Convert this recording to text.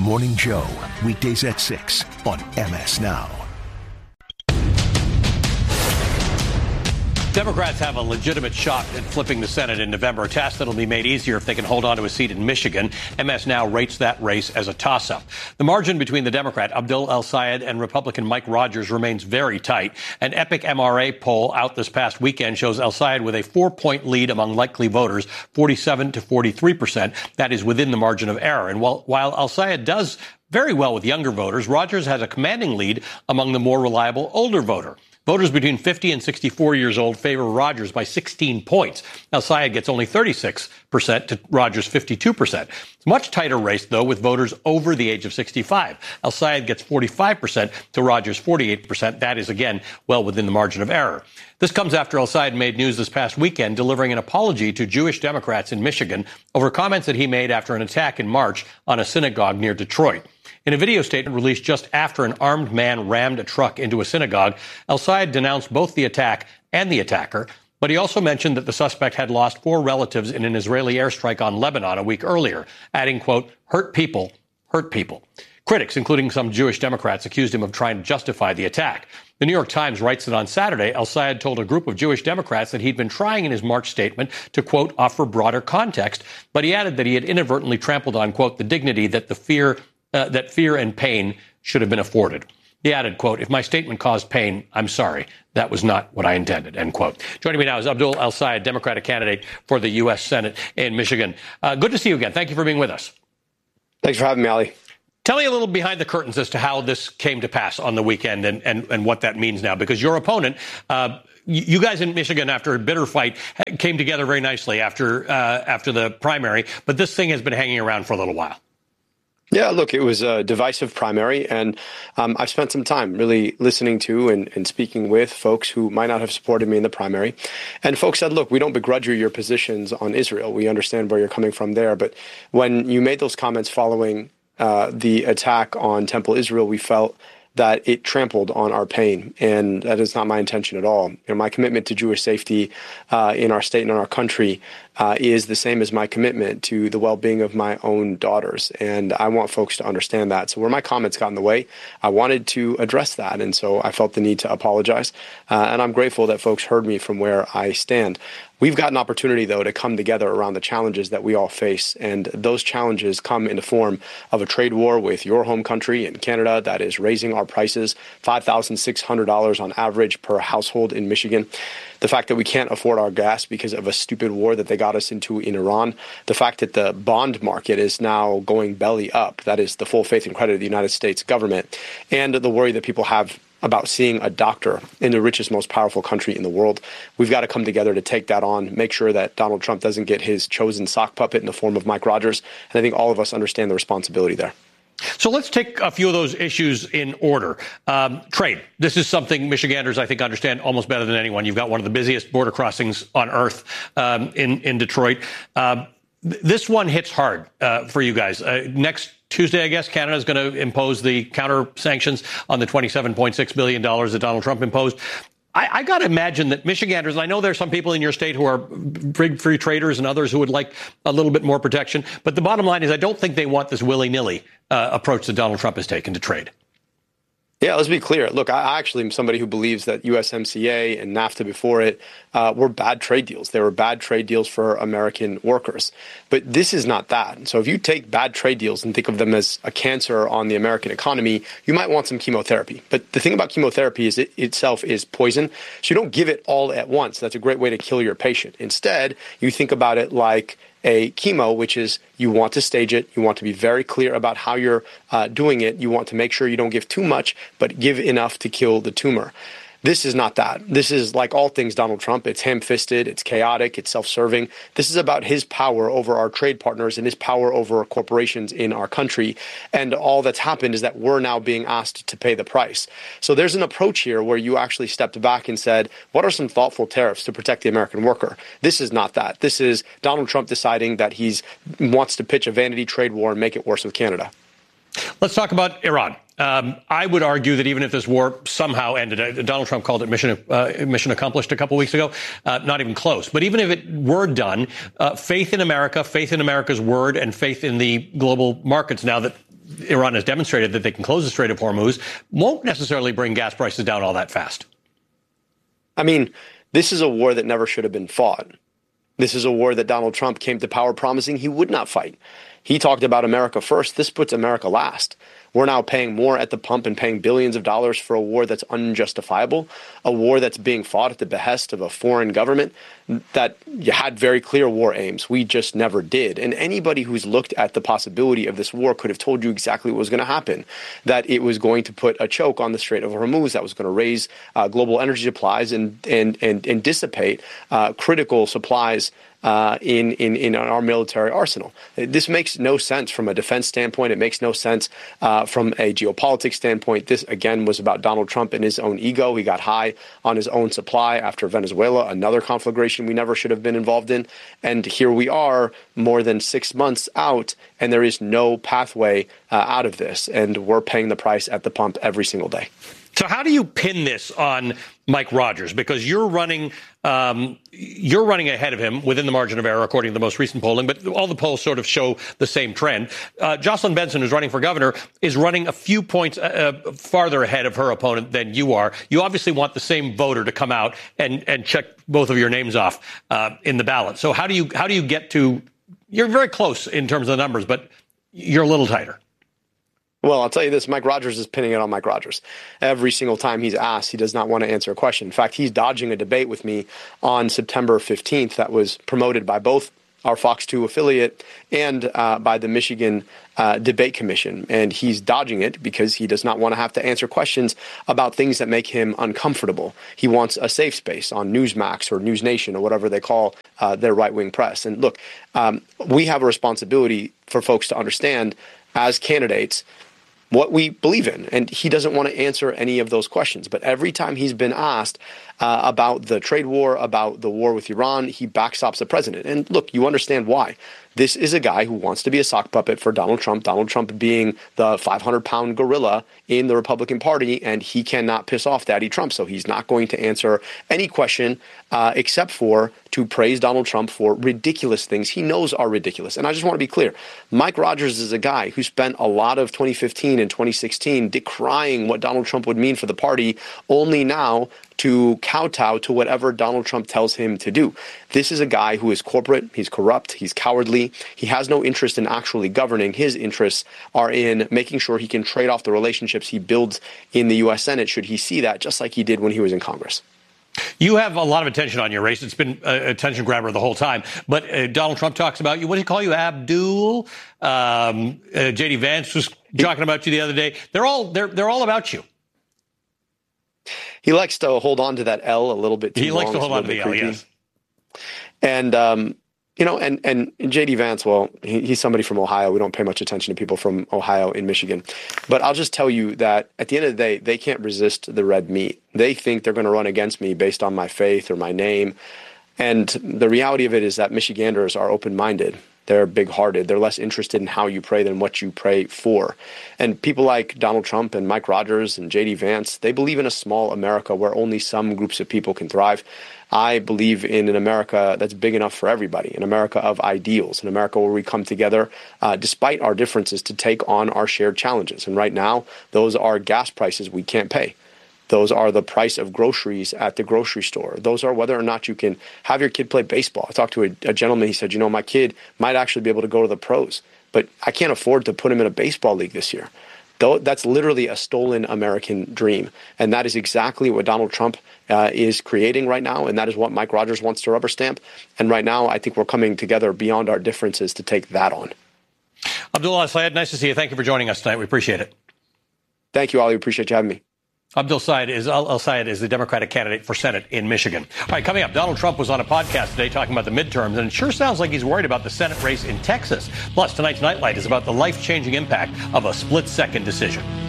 Morning Joe, weekdays at 6 on MS Now. Democrats have a legitimate shot at flipping the Senate in November, a task that will be made easier if they can hold on to a seat in Michigan. MS Now rates that race as a toss-up. The margin between the Democrat Abdul El-Sayed and Republican Mike Rogers remains very tight. An Epic MRA poll out this past weekend shows El-Sayed with a 4-point lead among likely voters, 47 to 43%. That is within the margin of error. And while El-Sayed does very well with younger voters, Rogers has a commanding lead among the more reliable older voter. Voters between 50 and 64 years old favor Rogers by 16 points. El-Sayed gets only 36% to Rogers' 52%. It's a much tighter race, though, with voters over the age of 65. El-Sayed gets 45% to Rogers' 48%. That is, again, well within the margin of error. This comes after El-Sayed made news this past weekend, delivering an apology to Jewish Democrats in Michigan over comments that he made after an attack in March on a synagogue near Detroit. In a video statement released just after an armed man rammed a truck into a synagogue, El-Sayed denounced both the attack and the attacker, but he also mentioned that the suspect had lost 4 relatives in an Israeli airstrike on Lebanon a week earlier, adding, quote, hurt people, hurt people. Critics, including some Jewish Democrats, accused him of trying to justify the attack. The New York Times writes that on Saturday, El-Sayed told a group of Jewish Democrats that he'd been trying in his March statement to, quote, offer broader context, but he added that he had inadvertently trampled on, quote, the dignity that that fear and pain should have been afforded. He added, quote, if my statement caused pain, I'm sorry. That was not what I intended, end quote. Joining me now is Abdul El-Sayed, Democratic candidate for the U.S. Senate in Michigan. Good to see you again. Thank you for being with us. Thanks for having me, Ali. Tell me a little behind the curtains as to how this came to pass on the weekend and what that means now, because your opponent, you guys in Michigan, after a bitter fight, came together very nicely after the primary, but this thing has been hanging around for a little while. Yeah, look, it was a divisive primary, and I've spent some time really listening to and speaking with folks who might not have supported me in the primary. And folks said, look, we don't begrudge you your positions on Israel. We understand where you're coming from there. But when you made those comments following the attack on Temple Israel, we felt that it trampled on our pain, and that is not my intention at all. My commitment to Jewish safety in our state and in our country is the same as my commitment to the well-being of my own daughters, and I want folks to understand that. So where my comments got in the way, I wanted to address that, and so I felt the need to apologize, and I'm grateful that folks heard me from where I stand. We've got an opportunity, though, to come together around the challenges that we all face, and those challenges come in the form of a trade war with your home country in Canada that is raising our prices $5,600 on average per household in Michigan. The fact that we can't afford our gas because of a stupid war that they got us into in Iran. The fact that the bond market is now going belly up. That is the full faith and credit of the United States government. And the worry that people have about seeing a doctor in the richest, most powerful country in the world. We've got to come together to take that on, make sure that Donald Trump doesn't get his chosen sock puppet in the form of Mike Rogers. And I think all of us understand the responsibility there. So let's take a few of those issues in order. Trade. This is something Michiganders, I think, understand almost better than anyone. You've got one of the busiest border crossings on earth in Detroit. This one hits hard for you guys. Next Tuesday, I guess, Canada is going to impose the counter sanctions on the $27.6 billion that Donald Trump imposed. I got to imagine that Michiganders, and I know there are some people in your state who are big free traders and others who would like a little bit more protection. But the bottom line is I don't think they want this willy-nilly approach that Donald Trump has taken to trade. Yeah, let's be clear. Look, I actually am somebody who believes that USMCA and NAFTA before it were bad trade deals. They were bad trade deals for American workers. But this is not that. So if you take bad trade deals and think of them as a cancer on the American economy, you might want some chemotherapy. But the thing about chemotherapy is it itself is poison. So you don't give it all at once. That's a great way to kill your patient. Instead, you think about it like a chemo, which is you want to stage it. You want to be very clear about how you're doing it. You want to make sure you don't give too much, but give enough to kill the tumor. This is not that. This is like all things Donald Trump. It's ham-fisted. It's chaotic. It's self-serving. This is about his power over our trade partners and his power over corporations in our country. And all that's happened is that we're now being asked to pay the price. So there's an approach here where you actually stepped back and said, what are some thoughtful tariffs to protect the American worker? This is not that. This is Donald Trump deciding that he wants to pitch a vanity trade war and make it worse with Canada. Let's talk about Iran. I would argue that even if this war somehow ended, Donald Trump called it mission accomplished a couple weeks ago, not even close. But even if it were done, faith in America, faith in America's word, and faith in the global markets now that Iran has demonstrated that they can close the Strait of Hormuz, won't necessarily bring gas prices down all that fast. I mean, this is a war that never should have been fought. This is a war that Donald Trump came to power promising he would not fight. He talked about America first. This puts America last. We're now paying more at the pump and paying billions of dollars for a war that's unjustifiable, a war that's being fought at the behest of a foreign government that had very clear war aims. We just never did. And anybody who's looked at the possibility of this war could have told you exactly what was going to happen, that it was going to put a choke on the Strait of Hormuz, that was going to raise global energy supplies and dissipate critical supplies in our military arsenal. This makes no sense from a defense standpoint. It makes no sense from a geopolitics standpoint. This, again, was about Donald Trump and his own ego. He got high on his own supply after Venezuela, another conflagration we never should have been involved in. And here we are more than 6 months out, and there is no pathway out of this. And we're paying the price at the pump every single day. So how do you pin this on Mike Rogers? Because you're running ahead of him within the margin of error, according to the most recent polling, but all the polls sort of show the same trend. Jocelyn Benson, who's running for governor, is running a few points farther ahead of her opponent than you are. You obviously want the same voter to come out and check both of your names off in the ballot. So how do you get to? You're very close in terms of the numbers, but you're a little tighter. Well, I'll tell you this, Mike Rogers is pinning it on Mike Rogers. Every single time he's asked, he does not want to answer a question. In fact, he's dodging a debate with me on September 15th that was promoted by both our Fox 2 affiliate and by the Michigan Debate Commission. And he's dodging it because he does not want to have to answer questions about things that make him uncomfortable. He wants a safe space on Newsmax or News Nation or whatever they call their right-wing press. And look, we have a responsibility for folks to understand as candidates what we believe in. And he doesn't want to answer any of those questions. But every time he's been asked about the trade war, about the war with Iran, he backstops the president. And look, you understand why. This is a guy who wants to be a sock puppet for Donald Trump being the 500-pound gorilla in the Republican Party, and he cannot piss off Daddy Trump. So he's not going to answer any question except for to praise Donald Trump for ridiculous things he knows are ridiculous. And I just want to be clear. Mike Rogers is a guy who spent a lot of 2015 and 2016 decrying what Donald Trump would mean for the party, only now to kowtow to whatever Donald Trump tells him to do. This is a guy who is corporate, he's corrupt, he's cowardly, he has no interest in actually governing. His interests are in making sure he can trade off the relationships he builds in the U.S. Senate should he see that, just like he did when he was in Congress. You have a lot of attention on your race. It's been an attention grabber the whole time. But Donald Trump talks about you. What did he call you, Abdul? J.D. Vance was talking about you the other day. They're all about you. He likes to hold on to that L a little bit too long. He likes to hold on to the L, yes. And, and J.D. Vance, well, he's somebody from Ohio. We don't pay much attention to people from Ohio in Michigan. But I'll just tell you that at the end of the day, they can't resist the red meat. They think they're going to run against me based on my faith or my name. And the reality of it is that Michiganders are open-minded. They're big-hearted. They're less interested in how you pray than what you pray for. And people like Donald Trump and Mike Rogers and J.D. Vance, they believe in a small America where only some groups of people can thrive. I believe in an America that's big enough for everybody, an America of ideals, an America where we come together despite our differences to take on our shared challenges. And right now, those are gas prices we can't pay. Those are the price of groceries at the grocery store. Those are whether or not you can have your kid play baseball. I talked to a gentleman. He said, my kid might actually be able to go to the pros, but I can't afford to put him in a baseball league this year. That's literally a stolen American dream. And that is exactly what Donald Trump is creating right now. And that is what Mike Rogers wants to rubber stamp. And right now, I think we're coming together beyond our differences to take that on. Abdul El-Sayed, nice to see you. Thank you for joining us tonight. We appreciate it. Thank you, Ali. Appreciate you having me. Abdul El-Sayed is the Democratic candidate for Senate in Michigan. All right, coming up, Donald Trump was on a podcast today talking about the midterms, and it sure sounds like he's worried about the Senate race in Texas. Plus, tonight's Nightlight is about the life-changing impact of a split-second decision.